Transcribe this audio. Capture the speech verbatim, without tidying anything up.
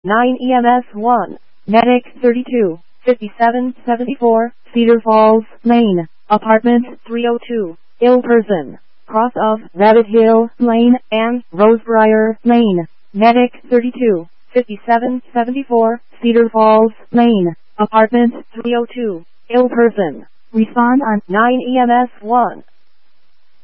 nine E M S one, Medic thirty-two, fifty-seven seventy-four, Cedar Falls, Maine, Apartment three oh two, ill person, cross of Rabbit Hill Lane and Rosebriar Lane, Medic thirty-two, fifty-seven seventy-four, Cedar Falls, Maine, Apartment three oh two, ill person. Respond on nine E M S one.